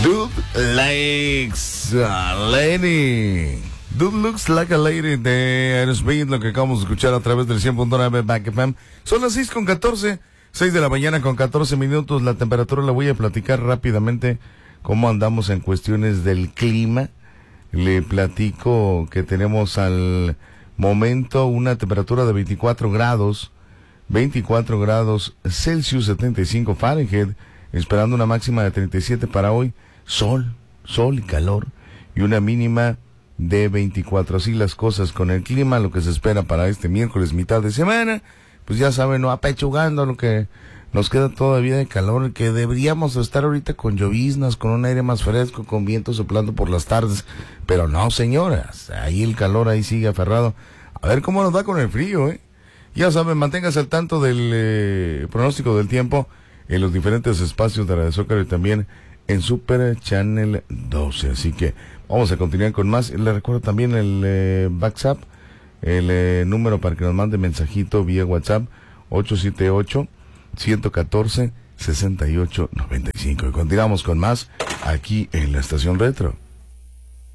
Dude likes a lady. Dude looks like a lady de Aerosmith, lo que acabamos de escuchar a través del 100.9 Back FM. Son las 6:14, 6 de la mañana con 14 minutos. La temperatura la voy a platicar rápidamente cómo andamos en cuestiones del clima. Le platico que tenemos al momento una temperatura de 24 grados Celsius, 75 Fahrenheit, esperando una máxima de 37 para hoy. Sol y calor, y una mínima de 24. Así las cosas con el clima, lo que se espera para este miércoles, mitad de semana. Pues ya saben, no apechugando lo que nos queda todavía de calor, que deberíamos estar ahorita con lloviznas, con un aire más fresco, con viento soplando por las tardes. Pero no, señoras, ahí el calor ahí sigue aferrado. A ver cómo nos va con el frío, Ya saben, manténgase al tanto del pronóstico del tiempo en los diferentes espacios de Radio Zócalo y también en Super Channel 12. Así que vamos a continuar con más. Les recuerdo también el WhatsApp, el número para que nos mande mensajito vía WhatsApp, 878-114-6895. Y continuamos con más aquí en la Estación Retro.